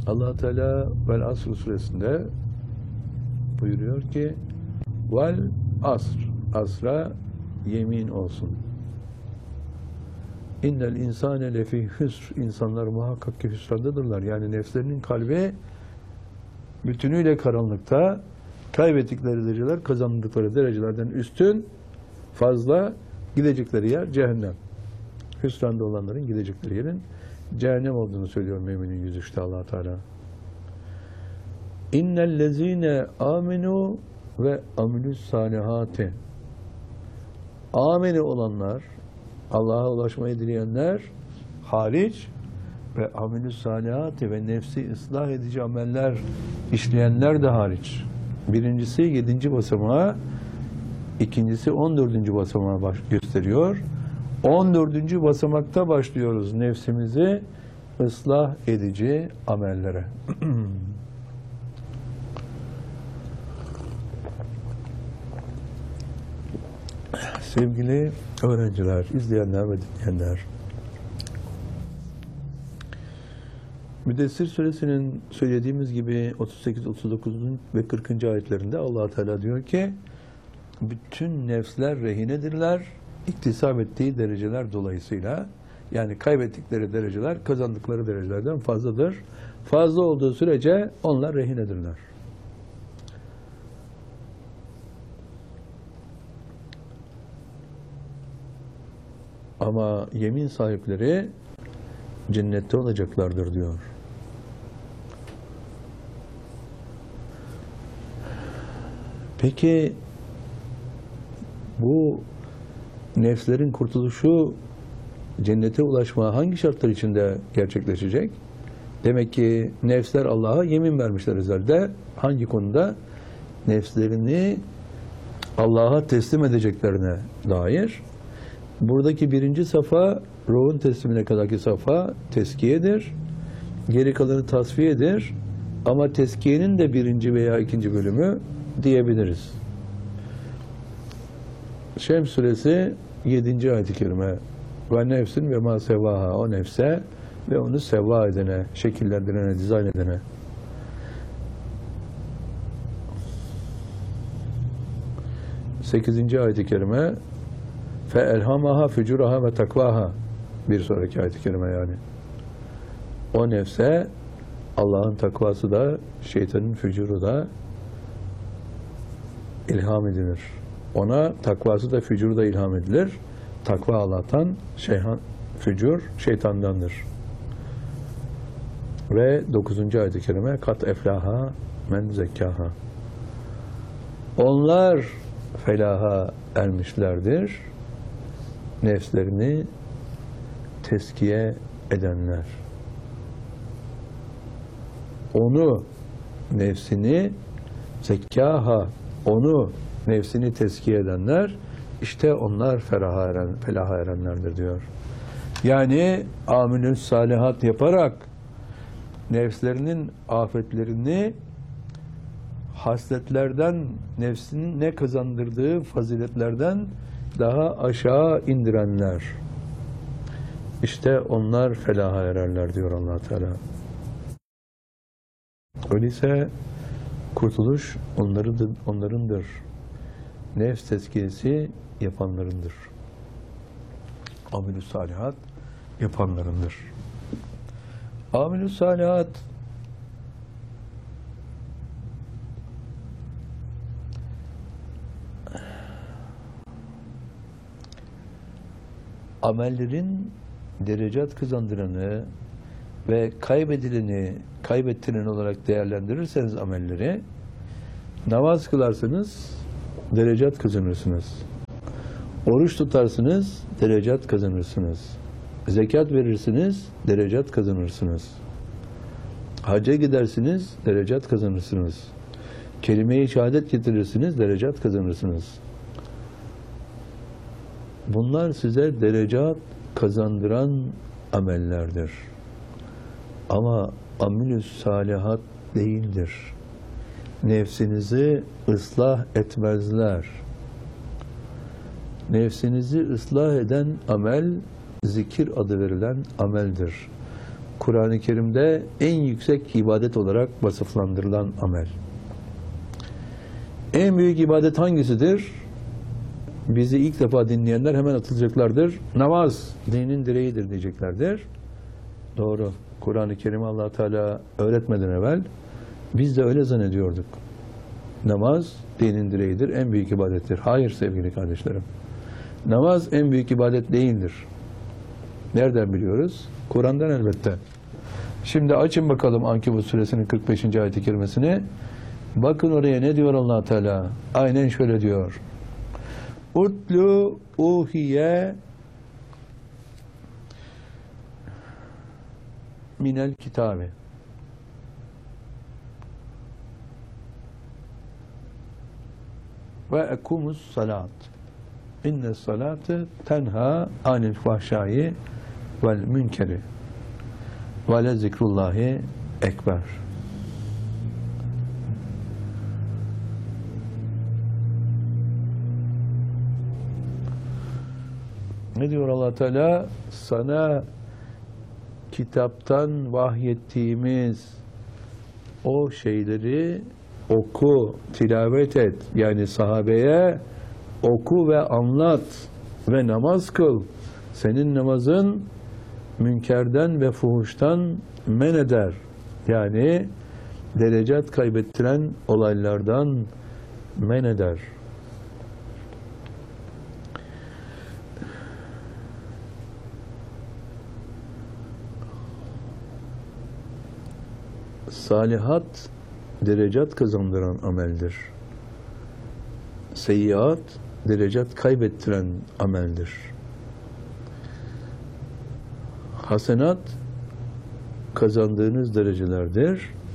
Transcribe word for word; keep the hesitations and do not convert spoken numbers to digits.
Allah Teala Vel Asr suresinde buyuruyor ki Vel Asr, asra yemin olsun. İnnel insane lefi hüsr, insanlar muhakkak ki hüsrandadırlar. Yani nefslerinin kalbi bütünüyle karanlıkta, kaybettikleri dereceler kazandıkları derecelerden üstün, fazla, gidecekleri yer cehennem. Hüsranda olanların gidecekleri yerin cehennem olduğunu söylüyor Mü'minin yüz üçte Allah Teala. İnnellezîne âmenû ve amilus salihâti. Ameni olanlar, Allah'a ulaşmayı dileyenler hariç ve amilus salihâti ve nefsi ıslah edici ameller işleyenler de hariç. Birincisi yedinci basamağa, ikincisi on dördüncü basamağa baş gösteriyor. on dördüncü basamakta başlıyoruz nefsimizi ıslah edici amellere. Sevgili öğrenciler, izleyenler ve dinleyenler, Müddessir suresinin söylediğimiz gibi otuz sekiz, otuz dokuz ve kırkıncı ayetlerinde Allah Teala diyor ki bütün nefsler rehinedirler iktisap ettiği dereceler dolayısıyla, yani kaybettikleri dereceler kazandıkları derecelerden fazladır. Fazla olduğu sürece onlar rehinedirler. Ama yemin sahipleri cennette olacaklardır diyor. Peki bu nefslerin kurtuluşu, cennete ulaşma hangi şartlar içinde gerçekleşecek? Demek ki nefsler Allah'a yemin vermişler ezelde. Hangi konuda? Nefslerini Allah'a teslim edeceklerine dair. Buradaki birinci safa, ruhun teslimine kadarki safa teskiyedir. Geri kalanı tasfiyedir. Ama teskiyenin de birinci veya ikinci bölümü diyebiliriz. Şems suresi yedinci ayet-i kerime ve nefsin ve ma sevaha, o nefse ve onu seva edene, şekillendirene, dizayn edene. sekizinci ayet-i kerime fe elhamaha fücuraha ve takvaha, bir sonraki ayet-i kerime yani. O nefse Allah'ın takvası da şeytanın fücuru da ilham edilir. Ona takvası da fücuru da ilham edilir. Takva Allah'tan, şeyhan, fücur şeytandandır. Ve dokuzuncu ayet-i kerime kat eflaha men zekkaha. Onlar felaha ermişlerdir. Nefslerini teskiye edenler. Onu, nefsini zekkaha, onu, nefsini teskiye edenler, işte onlar felaha eren, felaha erenlerdir diyor. Yani amilüs salihat yaparak nefslerinin afetlerini hasletlerden, nefsinin ne kazandırdığı faziletlerden daha aşağı indirenler, İşte onlar felaha ererler diyor Allah Teala. Öyleyse kurtuluş onlarındır, onlarındır. Nefs tezkiyesi yapanlarındır. Amilü salihat yapanlarındır. Amilü salihat amellerin derecat kazandıranı ve kaybedileni, kaybettireni olarak değerlendirirseniz amelleri, namaz kılarsanız derecat kazanırsınız. Oruç tutarsınız, derecat kazanırsınız. Zekat verirsiniz, derecat kazanırsınız. Hacca gidersiniz, derecat kazanırsınız. Kelime-i şehadet getirirsiniz, derecat kazanırsınız. Bunlar size derecat kazandıran amellerdir. Ama amilüs salihat değildir. Nefsinizi ıslah etmezler. Nefsinizi ıslah eden amel, zikir adı verilen ameldir. Kur'an-ı Kerim'de en yüksek ibadet olarak vasıflandırılan amel. En büyük ibadet hangisidir? Bizi ilk defa dinleyenler hemen atılacaklardır. Namaz dinin direğidir diyeceklerdir. Doğru. Kur'an-ı Kerim'i Allah Teala öğretmeden evvel biz de öyle zannediyorduk. Namaz dinin direğidir, en büyük ibadettir. Hayır sevgili kardeşlerim. Namaz en büyük ibadet değildir. Nereden biliyoruz? Kur'an'dan elbette. Şimdi açın bakalım Ankebut suresinin kırk beşinci ayet-i kerimesini. Bakın oraya ne diyor Allah Teala? Aynen şöyle diyor. Utlu uhiye minel kitabi. Ve ekumus salat. İnne salate tenha anil fahşai vel münkeri. Ve le zikrullahi ekber. Ne diyor Allah Teala? Sana kitaptan vahyettiğimiz o şeyleri oku, tilavet et. Yani sahabeye oku ve anlat ve namaz kıl. Senin namazın münkerden ve fuhuştan men eder. Yani derecat kaybettiren olaylardan men eder. Salihat derecat kazandıran ameldir. Seyyiat derecat kaybettiren ameldir. Hasenat kazandığınız derecelerdir.